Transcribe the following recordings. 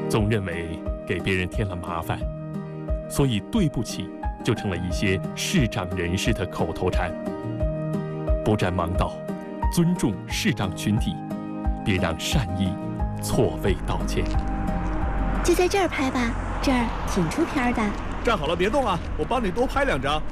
总认为给别人添了麻烦，所以对不起就成了一些视障人士的口头禅。不占盲道，尊重视障群体，别让善意错位道歉。 就在这儿拍吧，这儿挺出片的。 站好了，别动啊，我帮你多拍2张。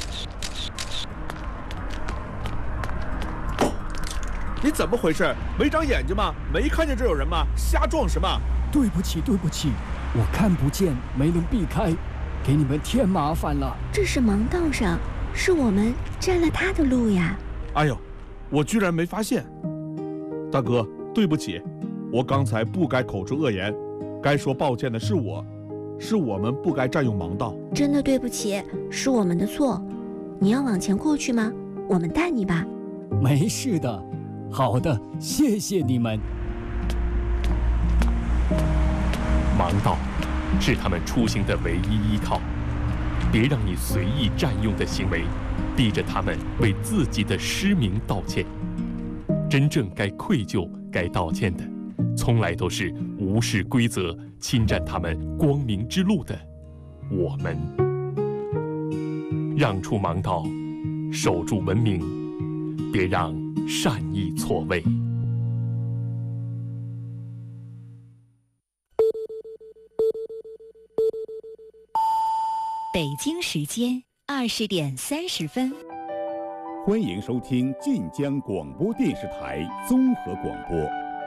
你怎么回事？没长眼睛吗？没看见这有人吗？瞎撞什么？ 对不起，我看不见，没能避开，给你们添麻烦了。 这是盲道上，是我们占了他的路呀。 哎呦，我居然没发现。大哥，对不起，我刚才不该口出恶言，该说抱歉的是我们不该占用盲道。 真的对不起，是我们的错。你要往前过去吗？我们带你吧。 没事的。好的，谢谢你们。 盲道是他们出行的唯一依靠，别让你随意占用的行为逼着他们为自己的失明道歉。真正该愧疚、该道歉的，从来都是无视规则、侵占他们光明之路的我们。让出盲道，守住文明，别让善意错位。 北京时间20:30。 欢迎收听晋江广播电视台综合广播。